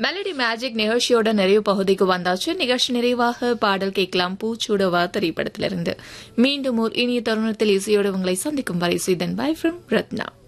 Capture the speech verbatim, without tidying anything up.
Melody magic நிகழ்ச்சியோட நிறைவு பகுதிக்கு வந்தாச்சு. நிகழ்ச்சி நிறைவாக பாடல் கேட்கலாம் பூச்சூடவா திரைப்படத்திலிருந்து. மீண்டும் ஒரு இனிய தருணத்தில் இசையோடு உங்களை சந்திக்கும் வரை சுதன் பை ஃப்ரம் ரத்னா.